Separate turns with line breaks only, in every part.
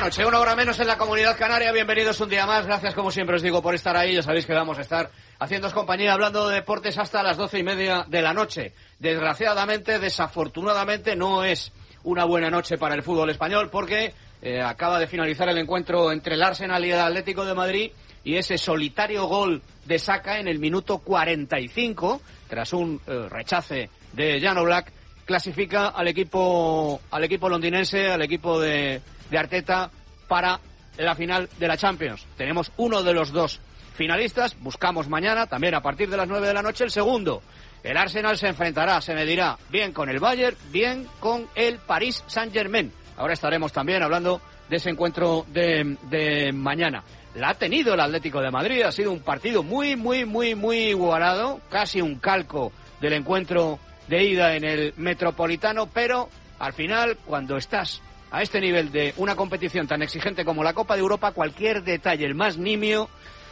noche, 1 hora menos en la Comunidad Canaria. Bienvenidos un día más. Gracias, como siempre os digo, por estar ahí. Ya sabéis que vamos a estar haciéndoos compañía, hablando de deportes hasta las 12:30 de la noche. Desgraciadamente, desafortunadamente, no es una buena noche para el fútbol español porque acaba de finalizar el encuentro entre el Arsenal y el Atlético de Madrid, y ese solitario gol de Saka en el minuto 45, tras un rechace de Jan Oblak, clasifica al equipo londinense, al equipo de Arteta, para la final de la Champions. Tenemos uno de los dos finalistas, buscamos mañana, también a partir de las 9 de la noche, el segundo. El Arsenal se enfrentará, se medirá bien con el Bayern, bien con el Paris Saint-Germain. Ahora estaremos también hablando de ese encuentro de mañana. La ha tenido el Atlético de Madrid, ha sido un partido muy igualado, casi un calco del encuentro de ida en el Metropolitano, pero al final, cuando estás a este nivel de una competición tan exigente como la Copa de Europa, cualquier detalle, el más nimio,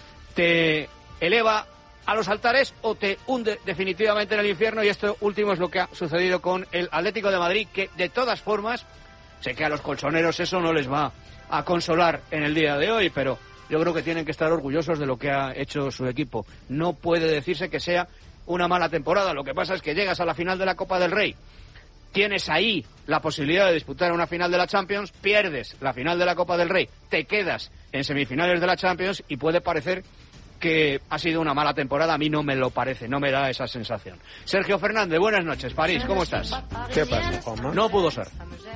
te eleva a los altares o te hunde definitivamente en el infierno, y esto último es lo que ha sucedido con el Atlético de Madrid, que de todas formas, sé que a los colchoneros eso no les va a consolar en el día de hoy, pero yo creo que tienen que estar orgullosos de lo que ha hecho su equipo. No puede decirse que sea una mala temporada. Lo que pasa es que llegas a la final de la Copa del Rey, tienes ahí la posibilidad de disputar una final de la Champions, pierdes la final de la Copa del Rey, te quedas en semifinales de la Champions y puede parecer que ha sido una mala temporada. A mí no me lo parece, no me da esa sensación. Sergio Fernández, buenas noches. París, ¿cómo estás?
¿Qué pasa, Juanma?
No pudo ser.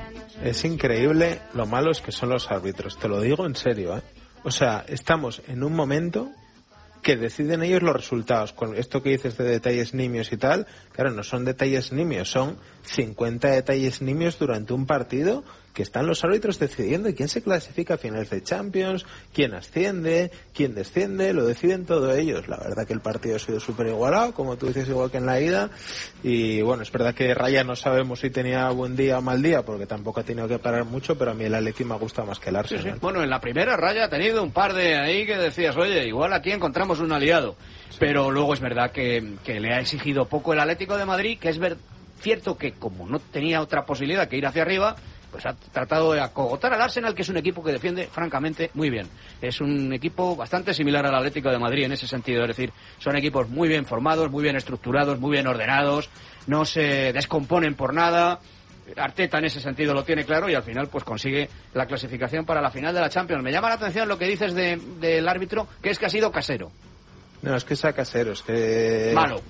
Es increíble lo malos que son los árbitros, te lo digo en serio, ¿eh? O sea, estamos en un momento que deciden ellos los resultados. Con esto que dices de detalles nimios y tal, claro, no son detalles nimios, son 50 detalles nimios durante un partido que están los árbitros decidiendo quién se clasifica a finales de Champions, quién asciende, quién desciende, lo deciden todos ellos. La verdad que el partido ha sido súper igualado, como tú dices, igual que en la ida, y bueno, es verdad que Raya no sabemos si tenía buen día o mal día, porque tampoco ha tenido que parar mucho, pero a mí el Atleti me gusta más que el Arsenal.
Sí, sí. Bueno, en la primera Raya ha tenido un par de ahí que decías, oye, igual aquí encontramos un aliado, sí. Pero luego es verdad que le ha exigido poco el Atlético de Madrid, que es cierto que como no tenía otra posibilidad que ir hacia arriba, pues ha tratado de acogotar al Arsenal, que es un equipo que defiende francamente muy bien. Es un equipo bastante similar al Atlético de Madrid en ese sentido, es decir, son equipos muy bien formados, muy bien estructurados, muy bien ordenados, no se descomponen por nada. Arteta en ese sentido lo tiene claro y al final pues consigue la clasificación para la final de la Champions. Me llama la atención lo que dices del árbitro, que es que ha sido casero.
No, es que sea casero, es que...
Malo.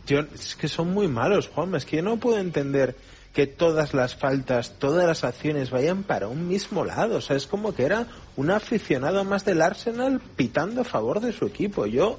Es que son muy malos, Juanma, es que yo no puedo entender que todas las faltas, todas las acciones vayan para un mismo lado. O sea, es como que era un aficionado más del Arsenal pitando a favor de su equipo. Yo,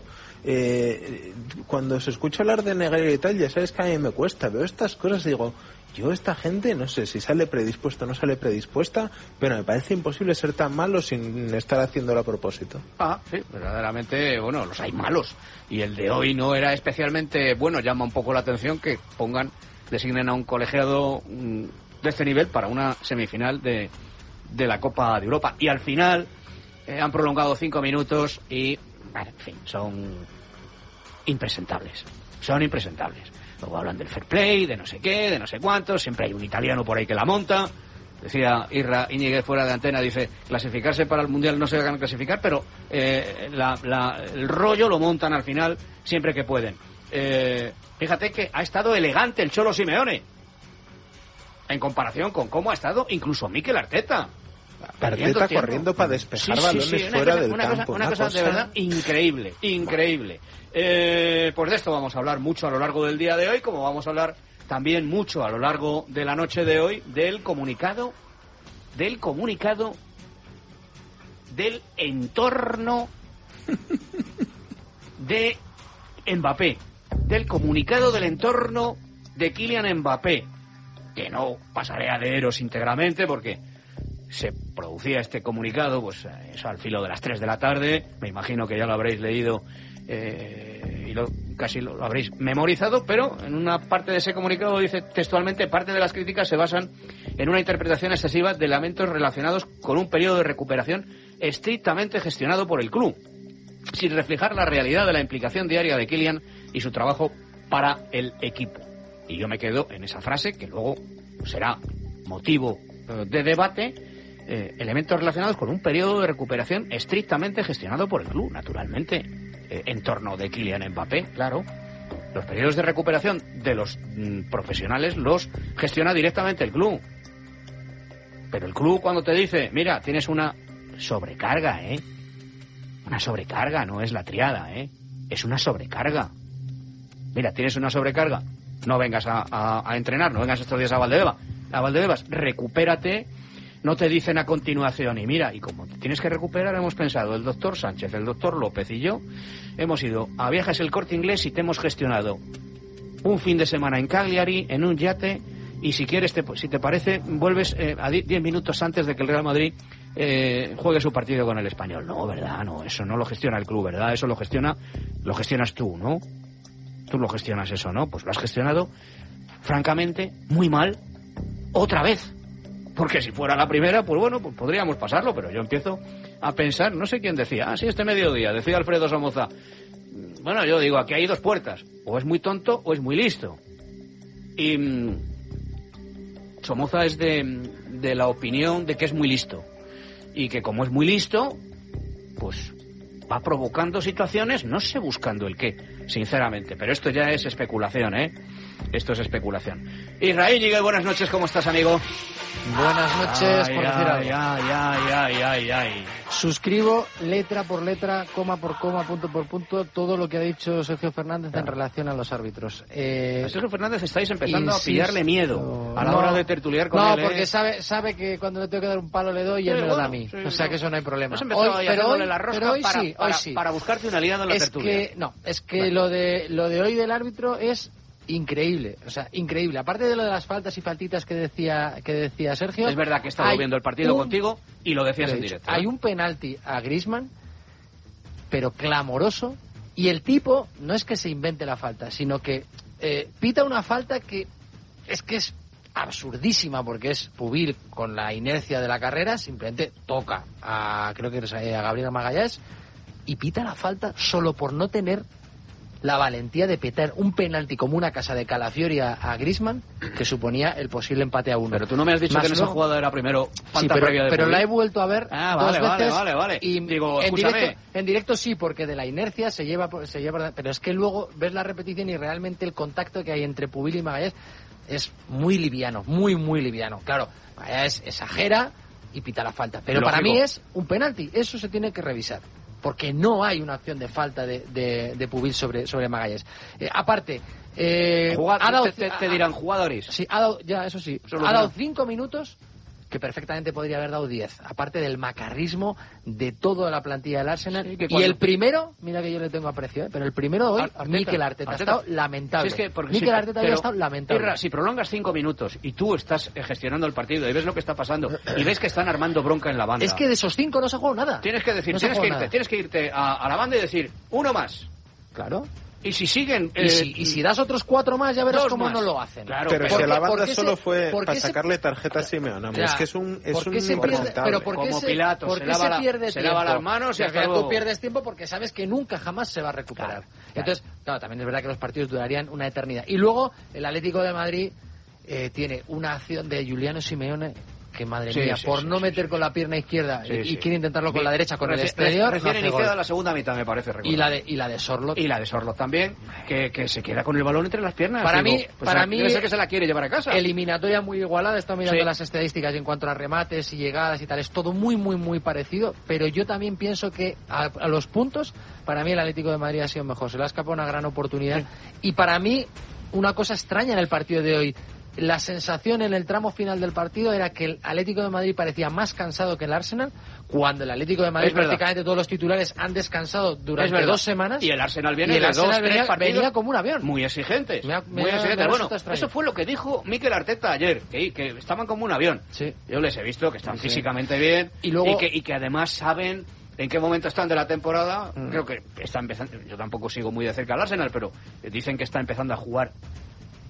cuando se escucha hablar de Negreira y tal, ya sabes que a mí me cuesta. Veo estas cosas y digo, yo esta gente, no sé si sale predispuesta o no sale predispuesta, pero me parece imposible ser tan malo sin estar haciéndolo a propósito.
Ah, sí, verdaderamente, bueno, los hay malos. Y el de hoy no era especialmente bueno. Llama un poco la atención que designen a un colegiado de este nivel para una semifinal de la Copa de Europa. Y al final han prolongado 5 minutos y, en fin, son impresentables. Son impresentables. Luego hablan del fair play, de no sé qué, de no sé cuántos. Siempre hay un italiano por ahí que la monta. Decía Irra Íñiguez fuera de antena, dice, clasificarse para el Mundial no se van a clasificar, pero el rollo lo montan al final siempre que pueden. Fíjate que ha estado elegante el Cholo Simeone en comparación con cómo ha estado incluso Mikel Arteta.
Arteta corriendo para despejar balones fuera del campo.
Una cosa de verdad increíble. Pues de esto vamos a hablar mucho a lo largo del día de hoy, como vamos a hablar también mucho a lo largo de la noche de hoy del comunicado del entorno de Mbappé. Del comunicado del entorno de Kylian Mbappé, que no pasaré a leeros íntegramente porque se producía este comunicado pues eso al filo de las 3 de la tarde. Me imagino que ya lo habréis leído y casi lo habréis memorizado, pero en una parte de ese comunicado dice textualmente: parte de las críticas se basan en una interpretación excesiva de elementos relacionados con un periodo de recuperación estrictamente gestionado por el club, sin reflejar la realidad de la implicación diaria de Kylian y su trabajo para el equipo. Y yo me quedo en esa frase, que luego será motivo de debate, elementos relacionados con un periodo de recuperación estrictamente gestionado por el club, naturalmente, en torno de Kylian Mbappé, claro. Los periodos de recuperación de los profesionales los gestiona directamente el club. Pero el club cuando te dice, mira, tienes una sobrecarga, una sobrecarga, no es la triada, es una sobrecarga. Mira, tienes una sobrecarga, no vengas a entrenar, no vengas estos días a Valdebebas, recupérate. No te dicen a continuación, y mira, y como te tienes que recuperar, hemos pensado, el doctor Sánchez, el doctor López y yo, hemos ido a Viajes El Corte Inglés y te hemos gestionado un fin de semana en Cagliari, en un yate, y si quieres, si te parece, vuelves a 10 minutos antes de que el Real Madrid juegue su partido con el Español. No, ¿verdad? No, eso no lo gestiona el club, ¿verdad? Eso lo gestionas tú, ¿no? Tú lo gestionas eso, ¿no? Pues lo has gestionado, francamente, muy mal, otra vez. Porque si fuera la primera, pues bueno, pues podríamos pasarlo, pero yo empiezo a pensar, no sé quién decía, este mediodía, decía Alfredo Somoza. Bueno, yo digo, aquí hay dos puertas, o es muy tonto o es muy listo. Y Somoza es de la opinión de que es muy listo. Y que como es muy listo, pues va provocando situaciones, no sé buscando el qué, sinceramente, pero esto ya es especulación, Esto es especulación. Israel Ñiguez, buenas noches, ¿cómo estás, amigo?
Buenas noches, por decir algo.
Ay.
Suscribo letra por letra, coma por coma, punto por punto, todo lo que ha dicho Sergio Fernández en relación a los árbitros.
A Sergio Fernández estáis empezando a pillarle miedo a la hora de tertuliar con él.
No, porque sabe que cuando le tengo que dar un palo le doy y él me lo da a mí. O sea que eso no hay problema.
Pero hoy sí. Para buscarte un aliado en la tertulia.
Es que lo de hoy del árbitro es increíble, increíble. Aparte de lo de las faltas y faltitas que decía Sergio.
Es verdad que he estado viendo el partido contigo y lo decías en directo.
Hay un penalti a Griezmann, pero clamoroso, y el tipo no es que se invente la falta, sino que pita una falta que es absurdísima, porque es Pubil con la inercia de la carrera, simplemente toca a Gabriel Magalhães y pita la falta solo por no tener la valentía de petar un penalti como una casa de Calafiori a Griezmann, que suponía el posible empate a 1.
Pero tú no me has dicho que en esa jugada era primero falta previa de
pero
Pubil.
la he vuelto a ver dos veces.
Vale.
Y
digo,
en directo sí, porque de la inercia se lleva, pero es que luego ves la repetición y realmente el contacto que hay entre Pubil y Magalhães es muy liviano, muy liviano. Claro, Magalhães exagera y pita la falta, pero para mí es un penalti, eso se tiene que revisar, porque no hay una acción de falta de Pubil sobre Magalhães. Aparte,
te dirán jugadores.
Sí, ha dado 5 minutos que perfectamente podría haber dado 10. Aparte del macarrismo de toda la plantilla del Arsenal. Sí, y el primero, mira que yo le tengo aprecio, pero el primero hoy, Mikel Arteta ha estado lamentable. Mikel Arteta ha estado lamentable.
Si prolongas 5 minutos y tú estás gestionando el partido y ves lo que está pasando y ves que están armando bronca en la banda.
Es que de esos 5 no se ha jugado nada.
Tienes que irte a la banda y decir, uno más.
Claro.
Y si siguen...
y si das otros 4 más, ya verás cómo no lo hacen.
Claro, pero si la banda solo fue para sacarle tarjeta a Simeone. Es que es un
pero
como Pilato, se lava las manos y hasta luego.
Tú pierdes tiempo porque sabes que nunca jamás se va a recuperar. Claro. Entonces, también es verdad que los partidos durarían una eternidad. Y luego, el Atlético de Madrid tiene una acción de Giuliano Simeone que, madre mía, por no meter con la pierna izquierda y quiere intentarlo con la derecha, con el exterior.
Recién iniciada la segunda mitad, me parece.
Y la de Sorloth.
Y la de Sorloth también, que se queda con el balón entre las piernas.
Para mí
debe ser que se la quiere llevar a casa.
Eliminatoria muy igualada. He estado mirando las estadísticas en cuanto a remates y llegadas y tal. Es todo muy parecido. Pero yo también pienso que a los puntos, para mí el Atlético de Madrid ha sido mejor. Se le ha escapado una gran oportunidad. Y para mí, una cosa extraña en el partido de hoy. La sensación en el tramo final del partido era que el Atlético de Madrid parecía más cansado que el Arsenal, cuando el Atlético de Madrid prácticamente todos los titulares han descansado durante 2 semanas.
Y el Arsenal viene de 2-3 partidos
venía como un avión.
Muy exigentes. Bueno, eso fue lo que dijo Mikel Arteta ayer, que estaban como un avión.
Sí.
Yo les he visto que están físicamente bien y que además saben en qué momento están de la temporada. Creo que está empezando. Yo tampoco sigo muy de cerca al Arsenal, pero dicen que está empezando a jugar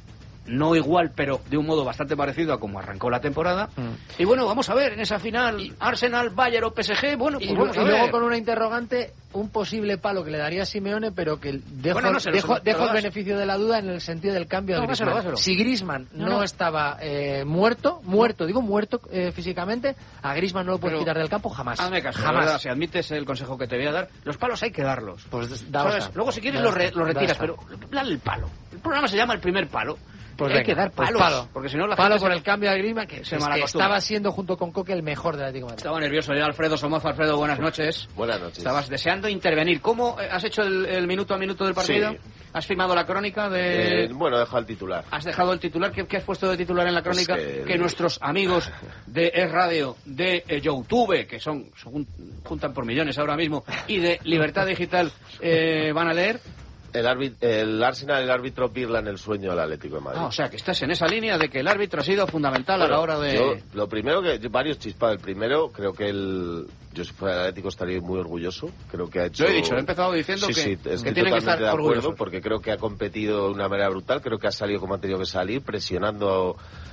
no igual, pero de un modo bastante parecido a como arrancó la temporada. Y bueno, vamos a ver, en esa final, Arsenal, Bayern o PSG, bueno, pues vamos a ver.
Luego con una interrogante, un posible palo que le daría a Simeone, pero que dejo el beneficio de la duda en el sentido del cambio de Griezmann.
Dáselo.
Si Griezmann no estaba muerto físicamente, a Griezmann no lo puedes quitar del campo jamás.
Hazme caso,
jamás.
¿verdad? Si admites el consejo que te voy a dar, los palos hay que darlos.
Pues
Luego si quieres los retiras, pero dale el palo. El programa se llama El Primer Palo.
Pues
hay que dar palos,
palo.
porque si no la
palo
gente
por el cambio de Griezmann, que estaba siendo junto con Coque el mejor del Atlético de Madrid.
Estaba nervioso ya Alfredo Somoza. Alfredo, buenas noches.
Buenas noches.
Estabas deseando intervenir. ¿Cómo has hecho el minuto a minuto del partido?
Sí.
¿Has firmado la crónica de...?
Bueno, he dejado el titular.
¿Has dejado el titular? ¿Qué has puesto de titular en la crónica? Que nuestros amigos de Es Radio, de YouTube, que juntan por millones ahora mismo, y de Libertad Digital van a leer.
El Arsenal, el árbitro birla en el sueño al Atlético de Madrid.
O sea, que estás en esa línea de que el árbitro ha sido fundamental a la hora de...
Lo primero varios chispados. El primero, creo que yo si fuera el Atlético estaría muy orgulloso. Creo que ha hecho...
Lo he dicho, he empezado diciendo que tienen que estar
de acuerdo,
orgullosos.
porque creo que ha competido de una manera brutal. Creo que ha salido como ha tenido que salir, presionando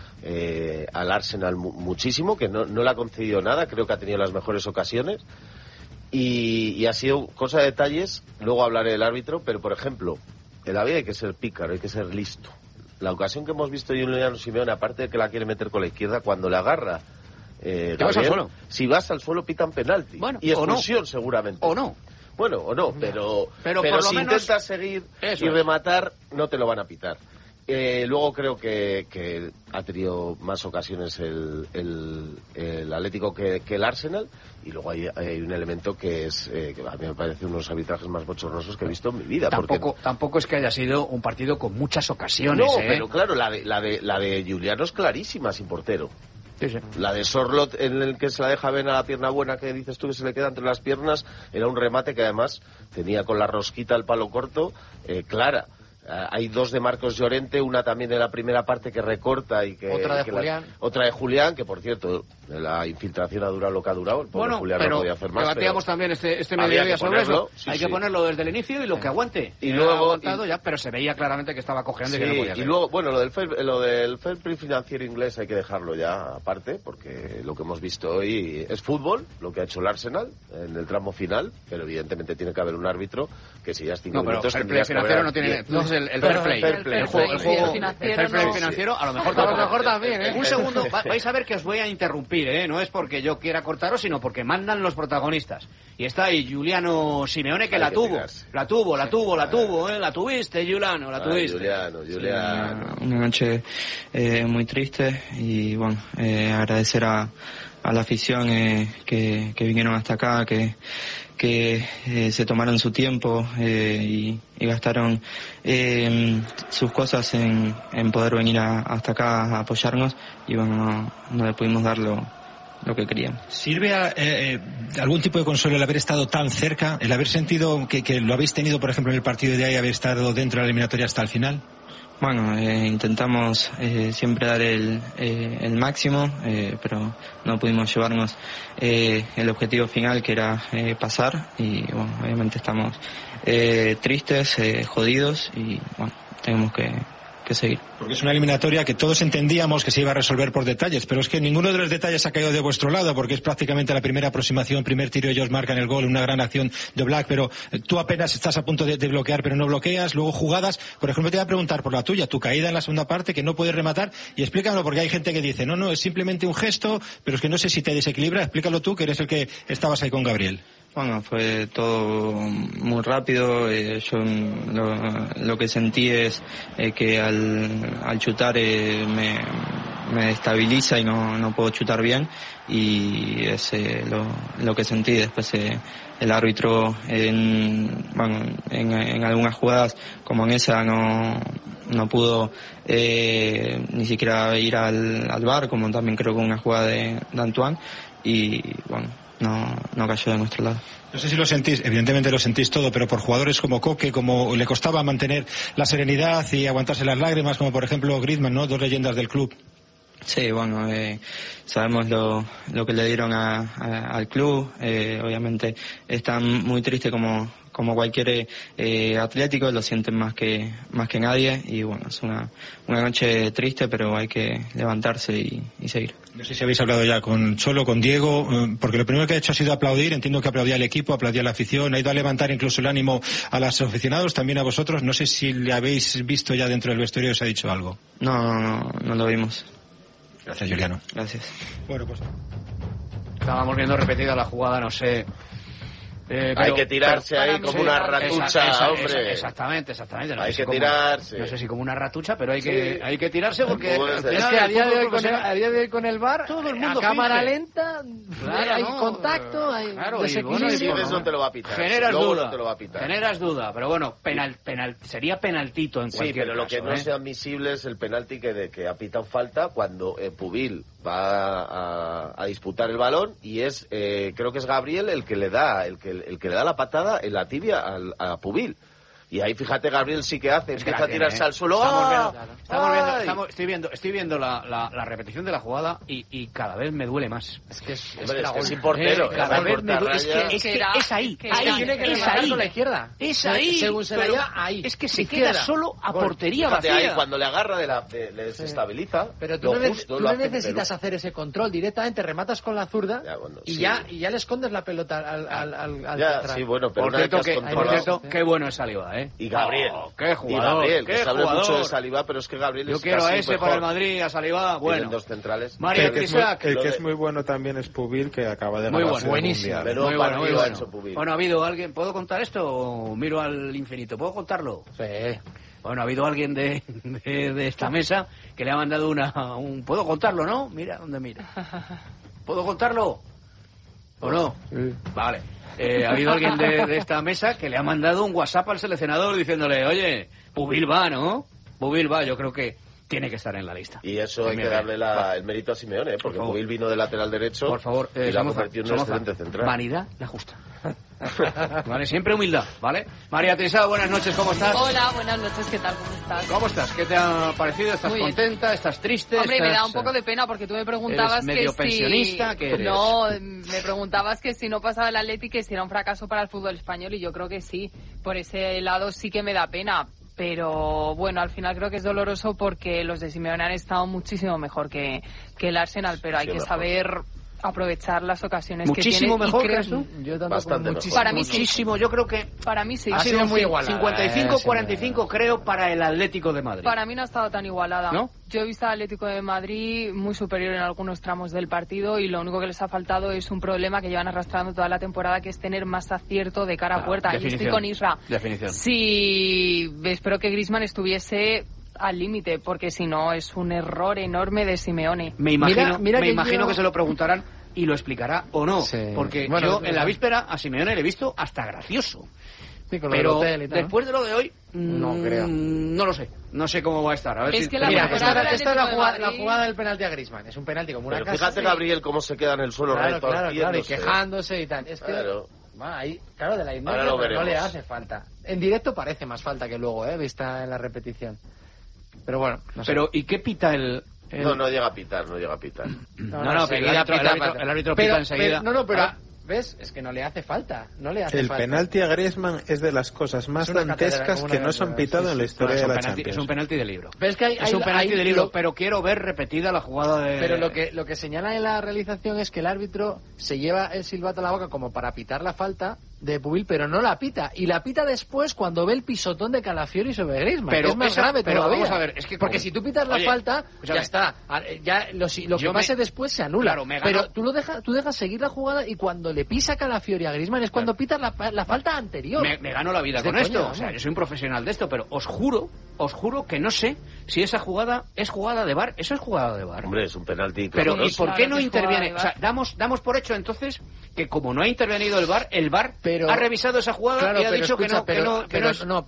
al Arsenal muchísimo, que no le ha concedido nada. Creo que ha tenido las mejores ocasiones. Y ha sido cosa de detalles, luego hablaré del árbitro, pero por ejemplo, en la vida hay que ser pícaro, hay que ser listo. La ocasión que hemos visto de Juliano Simeone, aparte de que la quiere meter con la izquierda, cuando le agarra
Gabriel, vas al suelo.
Si vas al suelo pitan penalti.
Bueno,
y expulsión seguramente.
O no.
Bueno, o no, pero
por lo
si
menos
intentas seguir y rematar, no te lo van a pitar. Luego creo que ha tenido más ocasiones el Atlético que el Arsenal, y luego hay un elemento que es que a mí me parece uno de los arbitrajes más bochornosos que he visto en mi vida.
Tampoco es que haya sido un partido con muchas ocasiones.
No, pero claro, la de Juliano es clarísima sin portero.
Sí.
La de Sorloth, en el que se la deja ver a la pierna buena, que dices tú que se le queda entre las piernas, era un remate que además tenía con la rosquita el palo corto, clara. Hay dos de Marcos Llorente, una también de la primera parte que recorta y que... Otra de Julián, que por cierto, la infiltración ha durado lo que ha durado. El pobre Julián no podía hacer más.
Debatíamos también este mediodía sobre eso. Hay que ponerlo desde el inicio y lo que aguante.
Y luego...
pero se veía claramente que estaba cojeando y que no podía hacer.
Y luego, bueno, lo del fair play financiero inglés hay que dejarlo ya aparte, porque lo que hemos visto hoy es fútbol, lo que ha hecho el Arsenal en el tramo final, pero evidentemente tiene que haber un árbitro que si ya es 5 minutos...
No, pero el fair play financiero no tiene... El fair play. El fair play financiero, a lo mejor también, ¿eh? Un segundo, vais a ver que os voy a interrumpir, ¿eh? No es porque yo quiera cortaros, sino porque mandan los protagonistas. Y está ahí Juliano Simeone, que la tuviste, Juliano, la tuviste.
Juliano.
Una noche muy triste y bueno, agradecer a la afición que vinieron hasta acá, que se tomaron su tiempo y gastaron sus cosas en poder venir hasta acá a apoyarnos, y bueno, no le pudimos dar lo que queríamos.
¿Sirve algún tipo de consuelo el haber estado tan cerca, el haber sentido que lo habéis tenido, por ejemplo, en el partido de ahí, haber estado dentro de la eliminatoria hasta el final?
Bueno, intentamos siempre dar el máximo, pero no pudimos llevarnos el objetivo final, que era pasar, y bueno, obviamente estamos tristes, jodidos, y bueno, tenemos que seguir.
Porque es una eliminatoria que todos entendíamos que se iba a resolver por detalles, pero es que ninguno de los detalles ha caído de vuestro lado, porque es prácticamente la primera aproximación, primer tiro, ellos marcan el gol, una gran acción de Oblak, pero tú apenas estás a punto de bloquear, pero no bloqueas, luego jugadas. Por ejemplo, te voy a preguntar por la tuya, tu caída en la segunda parte, que no puedes rematar, y explícalo, porque hay gente que dice, no, es simplemente un gesto, pero es que no sé si te desequilibra. Explícalo tú, que eres el que estabas ahí con Gabriel.
Bueno, fue todo muy rápido. Yo lo que sentí es que al chutar me destabiliza y no puedo chutar bien, y es lo que sentí. Después el árbitro en algunas jugadas como en esa no pudo ni siquiera ir al VAR, como también creo que una jugada de Antoine, y bueno, no cayó de nuestro lado.
No sé si lo sentís, evidentemente lo sentís todo, pero por jugadores como Coque, como le costaba mantener la serenidad y aguantarse las lágrimas, como por ejemplo Griezmann, ¿no? Dos leyendas del club.
Sí, bueno, sabemos lo que le dieron al club. Obviamente están muy tristes como cualquier atlético, lo sienten más que nadie, y bueno, es una noche triste, pero hay que levantarse y seguir.
No sé si habéis hablado ya con Diego, porque lo primero que ha hecho ha sido aplaudir. Entiendo que aplaudía al equipo, aplaudía a la afición, ha ido a levantar incluso el ánimo a los aficionados, también a vosotros. No sé si le habéis visto ya dentro del vestuario, os ha dicho algo.
No lo vimos.
Gracias, Juliano.
Gracias.
Bueno, pues
estábamos viendo repetida la jugada, no sé.
Hay que tirarse ahí como una ratucha, hombre.
Exactamente. No
hay que
cómo,
tirarse.
No sé si como una ratucha, pero hay que tirarse porque
es que a día de hoy con el VAR,
todo el mundo
a cámara
finge.
lenta, hay contacto, hay
Y
desequilibrio.
no te lo va a pitar.
Generas duda, pero bueno, sería penaltito en cualquier
pero lo
caso,
que no es admisible es el penalti que ha pitado falta cuando Pubil va a disputar el balón, y es creo que es Gabriel el que le da la patada en la tibia a Pubil. Y ahí, fíjate, Gabriel sí que hace, empieza a tirarse al suelo.
Estoy viendo la repetición de la jugada y cada vez me duele más.
Es que es sin portero.
Cada vez me duele. Es ahí.
Tiene que rematar con la izquierda.
Es ahí.
Según se la lleva, ahí.
Es que se queda solo a portería vacía.
Ahí, cuando le agarra le desestabiliza.
Pero tú no necesitas hacer ese control directamente, rematas con la zurda y ya le escondes la pelota al central.
Sí, bueno, pero
por cierto, qué bueno es Saliba,
Y Gabriel.
Qué jugador.
Que se habla mucho de Saliba, pero es que Gabriel
Yo quiero a ese
mejor.
para el Madrid, a Saliba, bueno.
Tienen dos centrales.
Mario Isaac.
El que es muy bueno también es Pubil, que acaba de ganar el
buenísimo.
Mundial.
Muy bueno. Bueno, ¿ha habido alguien? ¿Puedo contar esto o miro al infinito? ¿Puedo contarlo?
Sí.
Bueno, ha habido alguien de esta mesa que le ha mandado ¿Puedo contarlo, no? Mira, ¿dónde mira? ¿Puedo contarlo? ¿O no?
Sí.
Vale. Ha habido alguien de esta mesa que le ha mandado un WhatsApp al seleccionador diciéndole, oye, Pubil va, ¿no? Pubil va, yo creo que tiene que estar en la lista.
Y eso hay que darle el mérito a Simeone, porque Pubil vino de lateral derecho.
Por favor,
y la convirtió en un excelente central.
Vanidad la justa. Vale, siempre humildad, ¿vale? María Teresa, buenas noches, ¿cómo estás?
Hola, buenas noches, ¿qué tal? ¿Cómo estás?
¿Cómo estás? ¿Qué te ha parecido? ¿Estás contenta? ¿Estás triste?
Hombre, me da un poco de pena porque tú me preguntabas
¿eres medio pensionista? ¿Qué eres?
No, me preguntabas que si no pasaba el Atleti, que si era un fracaso para el fútbol español, y yo creo que sí. Por ese lado sí que me da pena. Pero bueno, al final creo que es doloroso porque los de Simeone han estado muchísimo mejor que el Arsenal, pero hay que saber aprovechar las ocasiones
muchísimo
que tiene.
Mejor, ¿crees tú?
Yo
bastante
muchísimo.
Para mí
muchísimo, yo creo que
para mí sí.
ha sido
muy igualada.
55-45 creo para el Atlético de Madrid.
Para mí no ha estado tan igualada.
¿No?
Yo he visto al Atlético de Madrid muy superior en algunos tramos del partido, y lo único que les ha faltado es un problema que llevan arrastrando toda la temporada, que es tener más acierto de cara a puerta. Y estoy con Isra.
Definición.
Sí, espero que Griezmann estuviese al límite, porque si no es un error enorme de Simeone.
Me imagino que se lo preguntarán y lo explicará o no,
sí.
Porque
bueno,
yo en la víspera a Simeone le he visto hasta gracioso.
Sí,
pero
hotel y tal,
después de lo de hoy,
no creo.
No lo sé. No sé cómo va a estar. A ver
Es
si
que la
Mira,
temporada del
esta es la
Atlético
jugada del penalti a Griezmann. Es un penalti como una
Pero
casa.
fíjate, Gabriel, cómo se queda en el suelo
Claro, y
retorciéndose.
quejándose y tal. Es que,
Claro.
ahí, claro, de la
Ahora lo
no
veremos.
le hace falta. En directo parece más falta que luego, vista en la repetición. Pero bueno, no sé.
Pero, ¿y qué pita el...?
No llega a pitar.
No,
enseguida
el árbitro pita enseguida.
Pero ¿ves? Es que no le hace falta.
El penalti a Griezmann es de las cosas más dantescas que no se han pitado en la historia de la Champions.
Es un penalti de libro.
Pero es que
es un penalti de libro, pero quiero ver repetida la jugada de...
Pero lo que señala en la realización es que el árbitro se lleva el silbato a la boca como para pitar la falta de Pubil, pero no la pita. Y la pita después cuando ve el pisotón de Calafiori sobre Griezmann,
pero
que es más grave todavía.
Vamos a ver, es que
porque si tú pitas la falta, ya está. Ya lo que pase después se anula.
Claro,
pero tú dejas seguir la jugada, y cuando le pisa Calafiori a Griezmann es cuando pitas la falta anterior.
Me gano la vida con esto. O sea, yo soy un profesional de esto, pero os juro que no sé si esa jugada es jugada de VAR. Eso es jugada de VAR.
Hombre, es un penalti.
Pero
claro,
¿y por qué no interviene? O sea, damos por hecho entonces que como no ha intervenido el VAR ha revisado esa jugada y ha dicho que no.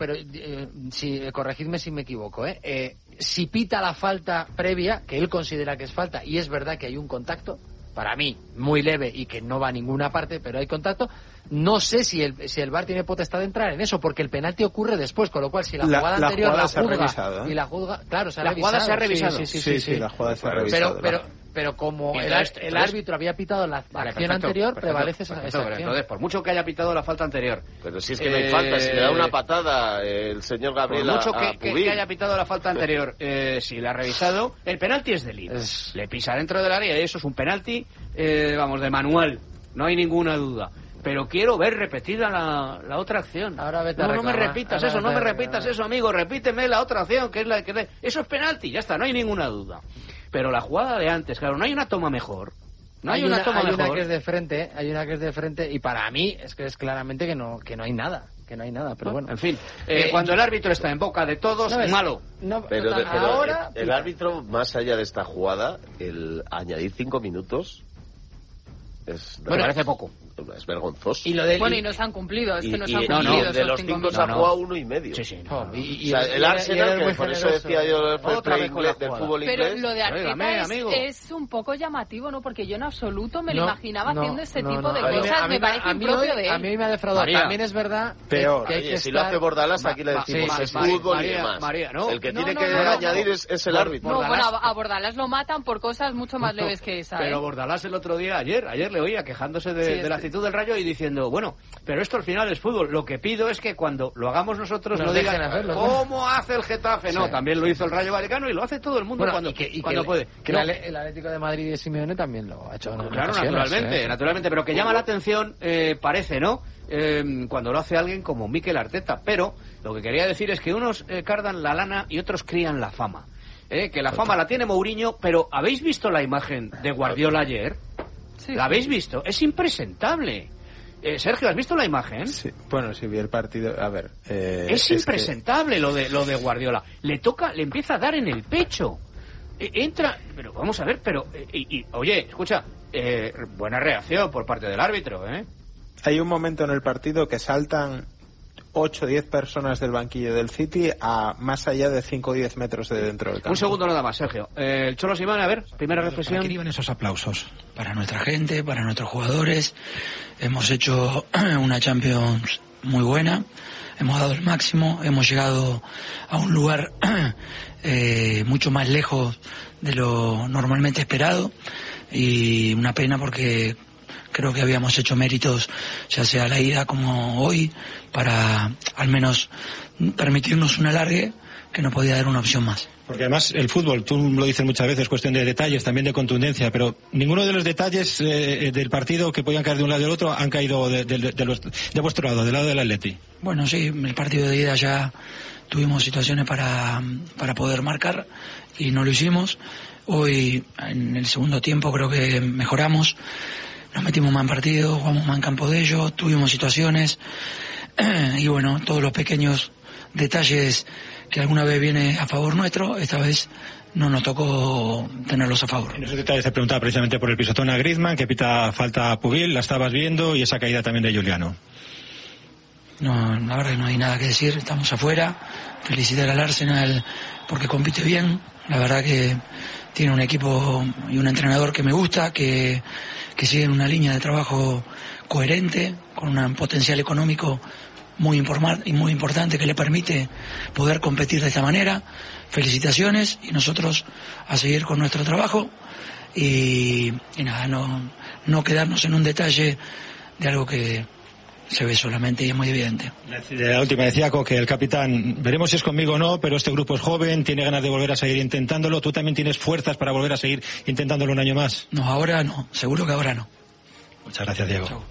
Corregidme si me equivoco, si pita la falta previa, que él considera que es falta, y es verdad que hay un contacto, para mí, muy leve y que no va a ninguna parte, pero hay contacto. No sé si el VAR tiene potestad de entrar en eso, porque el penalti ocurre después, con lo cual si la jugada anterior
jugada
la
se ha
juzga
revisado,
y la juzga, claro, se ha
la
revisado.
jugada se ha revisado.
Sí, la jugada se ha revisado.
Pero como el
Entonces,
árbitro había pitado la acción anterior, prevalece esa acción.
Entonces, por mucho que haya pitado la falta anterior.
Pero si es que no hay falta, si le da una patada el señor Gabriel
por mucho
a Pubil.
que haya pitado la falta anterior, si la ha revisado, el penalti es de libre. Le pisa dentro del área y eso es un penalti, vamos, de manual. No hay ninguna duda. Pero quiero ver repetida la otra acción.
Ahora vete a
no me
reclamar.
repitas
Ahora
eso, no
vete
me
a
repitas
reclamar.
eso, amigo. Repíteme la otra acción, que es la que... Eso es penalti, ya está, no hay ninguna duda. Pero la jugada de antes, claro, no hay una toma mejor. No hay una toma mejor.
Hay una que es de frente, y para mí es que es claramente que no hay nada. Que no hay nada, pero bueno.
En fin, cuando el árbitro está en boca de todos,
no es
malo.
Pero
ahora
el árbitro, más allá de esta jugada, el añadir 5 minutos
Me parece poco.
Es vergonzoso.
Y lo del,
Bueno, y no se han cumplido, es que no se han
y
cumplido
de
esos
los
5
5 se ha jugado 1,5.
Sí, sí.
Oh,
no.
y
O sea, el Arsenal, que por eso decía yo el fair
Otra
play
vez con la
del
jugada.
fútbol
Pero
inglés.
lo de
Óigame,
Arteta
amigo.
es un poco llamativo, ¿no? Porque yo en absoluto me lo
No,
imaginaba
no,
haciendo ese
no,
tipo
no.
de
A mí
cosas. Me parece impropio de
a mí
él.
me ha defraudado.
María.
También es verdad
Peor.
que hay que
Oye, si lo
estar...
hace Bordalas, aquí le decimos
sí,
es
María,
fútbol y
María,
demás.
María, no.
El que
No,
tiene
no,
que
no, no.
añadir es el árbitro.
No,
Bordalás.
bueno, a Bordalás lo matan por cosas mucho más leves que esa,
Pero
¿eh?
Bordalás el otro día, ayer le oía quejándose de
Sí,
la actitud del Rayo y diciendo, bueno, pero esto al final es fútbol. Lo que pido es que cuando lo hagamos nosotros
Nos
no
dejen
digan
hacerlo,
¿cómo hace el Getafe? No,
Sí.
también lo hizo el Rayo Vallecano y lo hace todo el mundo
Bueno,
cuando,
y
cuando
que
puede.
Que
No,
el Atlético de Madrid de Simeone también lo ha hecho. en
claro,
ocasiones,
naturalmente, pero que llama la atención, parece, ¿no? Cuando lo hace alguien como Mikel Arteta. Pero lo que quería decir es que unos cardan la lana y otros crían la fama. Que la fama la tiene Mourinho, pero ¿habéis visto la imagen de Guardiola ayer?
Sí,
¿La habéis visto? Es impresentable. Sergio, ¿has visto la imagen?
Sí, bueno, si vi el partido, a ver.
Es impresentable lo de Guardiola. Le empieza a dar en el pecho. Entra, pero vamos a ver, pero oye, escucha, buena reacción por parte del árbitro, ¿eh?
Hay un momento en el partido que saltan 8 o 10 personas del banquillo del City a más allá de 5 o 10 metros de dentro del campo.
Un segundo nada más, Sergio. El Cholo Simeone, a ver, primera reflexión.
¿Para qué iban esos aplausos? Para nuestra gente, para nuestros jugadores. Hemos hecho una Champions muy buena, hemos dado el máximo, hemos llegado a un lugar mucho más lejos de lo normalmente esperado y una pena porque creo que habíamos hecho méritos, ya sea a la ida como hoy, para al menos permitirnos un alargue que nos podía dar una opción más.
Porque además el fútbol, tú lo dices muchas veces, cuestión de detalles, también de contundencia, pero ninguno de los detalles del partido que podían caer de un lado y del otro han caído de vuestro lado, del lado del Atleti.
Bueno, sí, el partido de ida ya tuvimos situaciones para poder marcar y no lo hicimos. Hoy, en el segundo tiempo, creo que mejoramos. Nos metimos más en partido, jugamos más en campo de ellos, tuvimos situaciones y bueno, todos los pequeños detalles que alguna vez viene a favor nuestro, esta vez no nos tocó tenerlos a favor.
En esos detalles te preguntaba precisamente por el pisotón a Griezmann, que pita falta a Pubil, la estabas viendo, y esa caída también de Juliano.
No, la verdad que no hay nada que decir, estamos afuera. Felicitar al Arsenal porque compite bien, la verdad que tiene un equipo y un entrenador que me gusta, que sigue una línea de trabajo coherente, con un potencial económico muy importante que le permite poder competir de esta manera. Felicitaciones y nosotros a seguir con nuestro trabajo y nada, no quedarnos en un detalle de algo que se ve solamente y es muy evidente.
La última decía que el capitán, veremos si es conmigo o no, pero este grupo es joven, tiene ganas de volver a seguir intentándolo. ¿Tú también tienes fuerzas para volver a seguir intentándolo un año más?
No, ahora no, seguro que ahora no.
Muchas gracias, Diego.
Chao.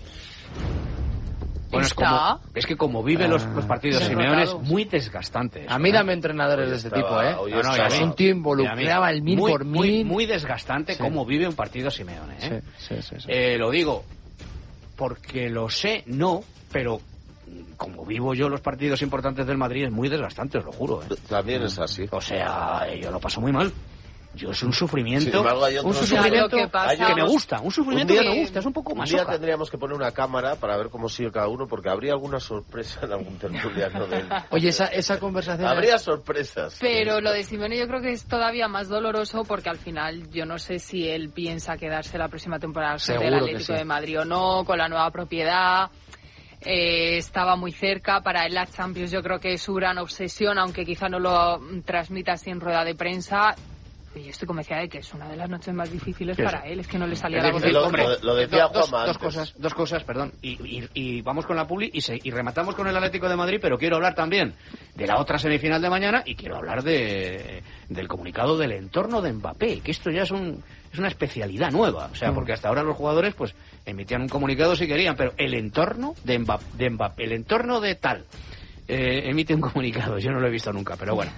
Bueno, es que como vive los partidos
sí.
Simeone es
Derrotados.
muy desgastante.
A mí dame entrenadores de este tipo, ¿eh?
hoy
No, no,
estaba-
y a mí-
Un tío involucraba el mil
muy,
por
muy,
mil.
muy desgastante
Sí.
cómo vive un partido Simeone, ¿eh?
Sí.
Lo digo porque lo sé, no, pero como vivo yo los partidos importantes del Madrid es muy desgastante, os lo juro, ¿eh?
También es así.
O sea, yo lo paso muy mal. Yo es un sufrimiento,
Sin embargo, hay otros-
un sufrimiento
¿Sabes lo que pasa?
que me gusta, un sufrimiento
Un
que
día-
me gusta, es un poco
Un día
masoca.
tendríamos que poner una cámara para ver cómo sigue cada uno, porque habría alguna sorpresa en algún tertuliano del...
Oye, esa conversación...
Habría sorpresas.
Pero lo de Simeone yo creo que es todavía más doloroso porque al final yo no sé si él piensa quedarse la próxima temporada al frente del
Seguro que
Atlético
sí.
de Madrid o no, con la nueva propiedad. Estaba muy cerca. Para él la Champions yo creo que es su gran obsesión, aunque quizá no lo transmita así en rueda de prensa. Y yo estoy convencida de que es una de las noches más difíciles para él. Es que no le salía la voz del
Lo-
hombre.
lo decía
dos
Juanma antes.
cosas, perdón. Y vamos con la publi y rematamos con el Atlético de Madrid, pero quiero hablar también de la otra semifinal de mañana y quiero hablar del comunicado del entorno de Mbappé, que esto ya es una especialidad nueva. O sea, porque hasta ahora los jugadores pues emitían un comunicado si querían, pero el entorno de Mbappé, el entorno de tal, emite un comunicado. Yo no lo he visto nunca, pero bueno.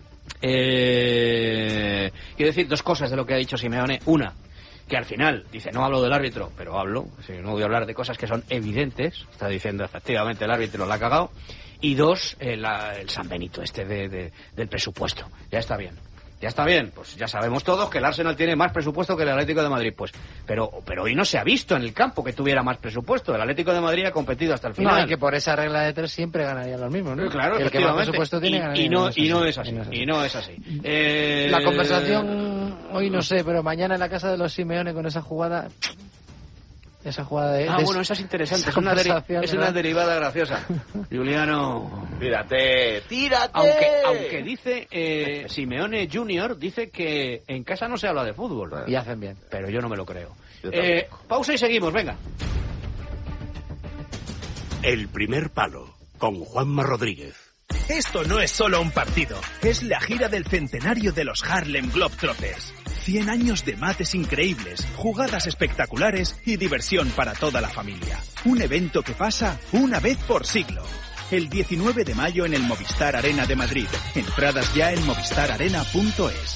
Quiero decir dos cosas de lo que ha dicho Simeone. Una, que al final dice, no hablo del árbitro, pero hablo, no voy a hablar de cosas que son evidentes. Está diciendo, efectivamente, el árbitro la ha cagado. Y dos, el San Benito del presupuesto. Ya está bien, pues ya sabemos todos que el Arsenal tiene más presupuesto que el Atlético de Madrid, pues, pero hoy no se ha visto en el campo que tuviera más presupuesto. El Atlético de Madrid ha competido hasta el final.
No, y que por esa regla de 3 siempre ganarían los mismos, ¿no?
Claro,
el que más
efectivamente.
presupuesto tiene ganaría.
Y no es así.
La conversación hoy no sé, pero mañana en la casa de los Simeone con esa jugada de...
Bueno, esa es interesante,
esa
es una
conversación,
derivada graciosa. Juliano...
Tírate.
Aunque dice Simeone Junior, dice que en casa no se habla de fútbol.
Y hacen bien.
Pero yo no me lo creo.
Yo tampoco.
Pausa y seguimos, venga.
El primer palo, con Juanma Rodríguez.
Esto no es solo un partido, es la gira del centenario de los Harlem Globetrotters. 100 años de mates increíbles, jugadas espectaculares y diversión para toda la familia. Un evento que pasa una vez por siglo. El 19 de mayo en el Movistar Arena de Madrid. Entradas ya en movistararena.es.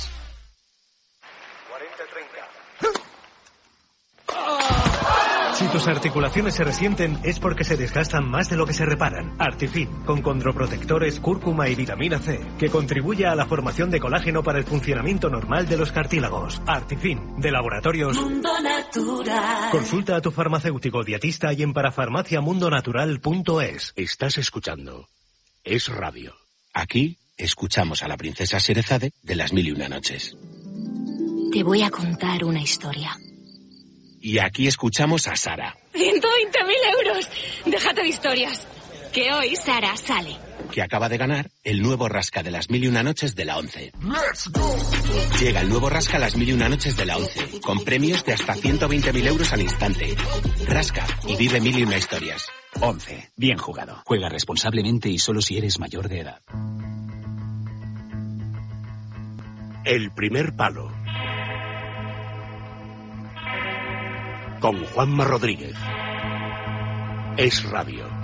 Si tus articulaciones se resienten es porque se desgastan más de lo que se reparan. Artifin, con condroprotectores, cúrcuma y vitamina C, que contribuye a la formación de colágeno para el funcionamiento normal de los cartílagos. Artifin, de Laboratorios
Mundo Natural.
Consulta a tu farmacéutico dietista y en parafarmaciamundonatural.es.
Estás escuchando Es Radio. Aquí escuchamos a la princesa Sherezade de las 1001 noches.
Te voy a contar una historia.
Y aquí escuchamos a Sara,
120.000 euros. Déjate de historias. Que hoy Sara sale.
que acaba de ganar el nuevo Rasca de las 1001 noches de la 11. Llega el nuevo Rasca a las 1001 noches de la 11, con premios de hasta 120.000 euros al instante. Rasca y vive 1001 historias.
11. Bien jugado. Juega responsablemente y solo si eres mayor de edad.
El primer palo, con Juanma Rodríguez. Es Radio.